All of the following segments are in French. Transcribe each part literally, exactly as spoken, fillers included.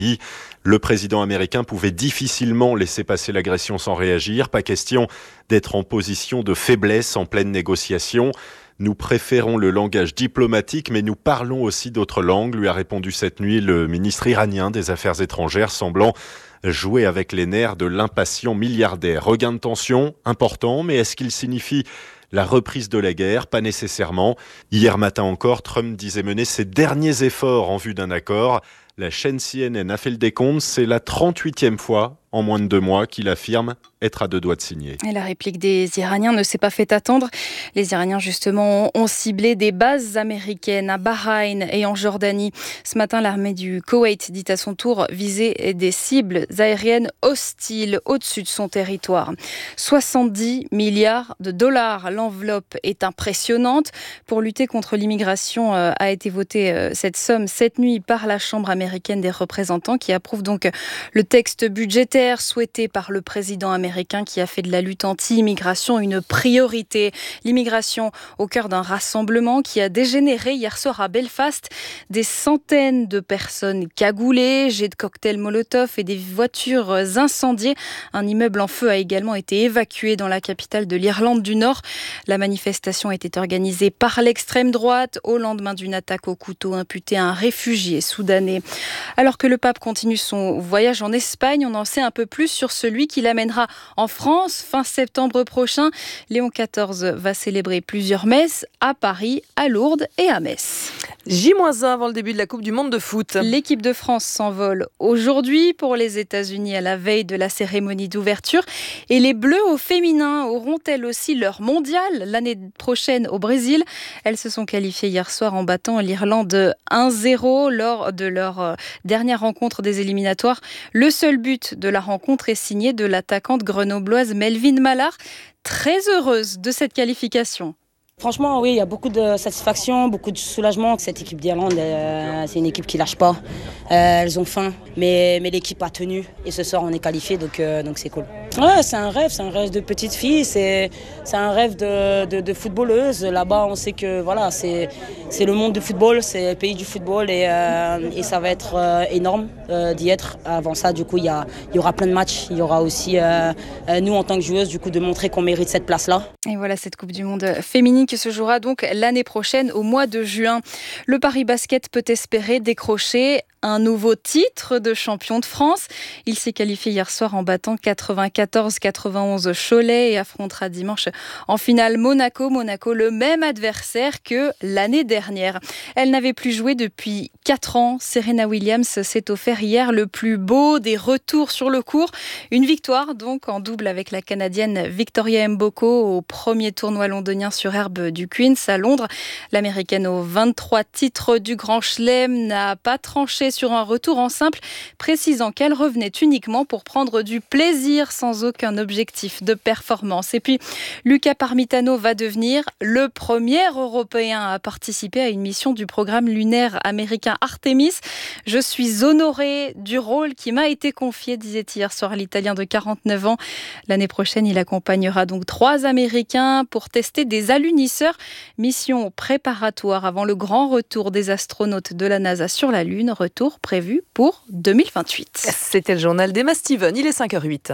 Le président américain pouvait difficilement laisser passer l'agression sans réagir. Pas question d'être en position de faiblesse en pleine négociation. Nous préférons le langage diplomatique, mais nous parlons aussi d'autres langues, lui a répondu cette nuit le ministre iranien des Affaires étrangères, semblant jouer avec les nerfs de l'impatient milliardaire. Regain de tension important, mais est-ce qu'il signifie la reprise de la guerre? Pas nécessairement. Hier matin encore, Trump disait mener ses derniers efforts en vue d'un accord. La chaîne C N N a fait le décompte, c'est la trente-huitième fois en moins de deux mois qu'il affirme être à deux doigts de signer. Et la réplique des Iraniens ne s'est pas fait attendre. Les Iraniens, justement, ont ciblé des bases américaines à Bahreïn et en Jordanie. Ce matin, l'armée du Koweït dit à son tour viser des cibles aériennes hostiles au-dessus de son territoire. soixante-dix milliards de dollars. L'enveloppe est impressionnante. Pour lutter contre l'immigration, euh, a été votée euh, cette somme cette nuit par la Chambre américaine des représentants qui approuve donc le texte budgétaire souhaité par le président américain qui a fait de la lutte anti-immigration une priorité. L'immigration au cœur d'un rassemblement qui a dégénéré hier soir à Belfast. Des centaines de personnes cagoulées, jets de cocktails Molotov et des voitures incendiées. Un immeuble en feu a également été évacué dans la capitale de l'Irlande du Nord. La manifestation était organisée par l'extrême droite au lendemain d'une attaque au couteau imputée à un réfugié soudanais. Alors que le pape continue son voyage en Espagne, on en sait un peu plus sur celui qui l'amènera en France fin septembre prochain. Léon quatorze va célébrer plusieurs messes à Paris, à Lourdes et à Metz. J un avant le début de la Coupe du Monde de foot. L'équipe de France s'envole aujourd'hui pour les États-Unis à la veille de la cérémonie d'ouverture. Et les Bleus au féminin auront-elles aussi leur mondial l'année prochaine au Brésil? Elles se sont qualifiées hier soir en battant l'Irlande un zéro lors de leur dernière rencontre des éliminatoires. Le seul but de la rencontre est signé de l'attaquante grenobloise Melvin Mallard, très heureuse de cette qualification. Franchement, oui, il y a beaucoup de satisfaction, beaucoup de soulagement. Cette équipe d'Irlande, euh, c'est une équipe qui ne lâche pas. Euh, elles ont faim, mais, mais l'équipe a tenu. Et ce soir, on est qualifié, donc, euh, donc c'est cool. Ouais, c'est un rêve, c'est un rêve de petite fille, c'est, c'est un rêve de, de, de footballeuse. Là-bas, on sait que voilà, c'est, c'est le monde du football, c'est le pays du football et, euh, et ça va être euh, énorme euh, d'y être. Avant ça, du coup, il y, a, il y aura plein de matchs. Il y aura aussi, euh, nous, en tant que joueuses, du coup, de montrer qu'on mérite cette place-là. Et voilà cette Coupe du Monde féminine qui se jouera donc l'année prochaine au mois de juin. Le Paris Basket peut espérer décrocher un nouveau titre de champion de France. Il s'est qualifié hier soir en battant quatre-vingt-quatorze quatre-vingt-onze Cholet et affrontera dimanche en finale Monaco. Monaco, le même adversaire que l'année dernière. Elle n'avait plus joué depuis quatre ans. Serena Williams s'est offert hier le plus beau des retours sur le court. Une victoire donc en double avec la Canadienne Victoria Mboko au premier tournoi londonien sur herbe du Queen's à Londres. L'Américaine aux vingt-trois titres du Grand Chelem n'a pas tranché sur un retour en simple, précisant qu'elle revenait uniquement pour prendre du plaisir sans aucun objectif de performance. Et puis, Luca Parmitano va devenir le premier Européen à participer à une mission du programme lunaire américain Artemis. Je suis honoré du rôle qui m'a été confié, disait hier soir l'Italien de quarante-neuf ans. L'année prochaine, il accompagnera donc trois Américains pour tester des alunisseurs. Mission préparatoire avant le grand retour des astronautes de la NASA sur la Lune. Retour prévu pour deux mille vingt-huit. C'était le journal d'Emma Steven, il est cinq heures huit.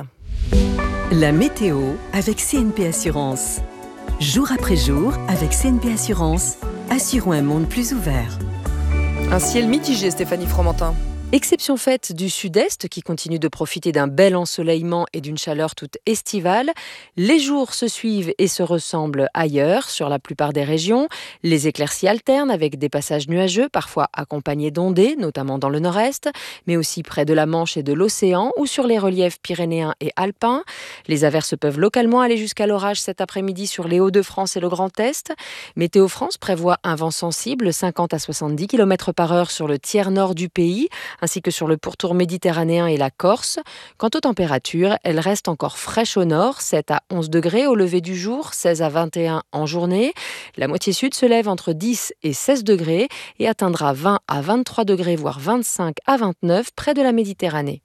La météo avec C N P Assurance. Jour après jour, avec C N P Assurance, assurons un monde plus ouvert. Un ciel mitigé, Stéphanie Fromentin. Exception faite du sud-est qui continue de profiter d'un bel ensoleillement et d'une chaleur toute estivale. Les jours se suivent et se ressemblent ailleurs sur la plupart des régions. Les éclaircies alternent avec des passages nuageux, parfois accompagnés d'ondées, notamment dans le nord-est, mais aussi près de la Manche et de l'océan ou sur les reliefs pyrénéens et alpins. Les averses peuvent localement aller jusqu'à l'orage cet après-midi sur les Hauts-de-France et le Grand Est. Météo France prévoit un vent sensible, cinquante à soixante-dix kilomètres par heure sur le tiers nord du pays, ainsi que sur le pourtour méditerranéen et la Corse. Quant aux températures, elles restent encore fraîches au nord, sept à onze degrés au lever du jour, seize à vingt et un en journée. La moitié sud se lève entre dix et seize degrés et atteindra vingt à vingt-trois degrés, voire vingt-cinq à vingt-neuf près de la Méditerranée.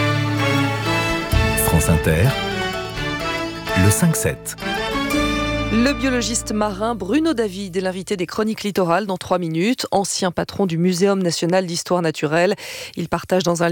France Inter, le cinq sept. Le biologiste marin Bruno David est l'invité des Chroniques Littorales dans trois minutes. Ancien patron du Muséum national d'histoire naturelle, il partage dans un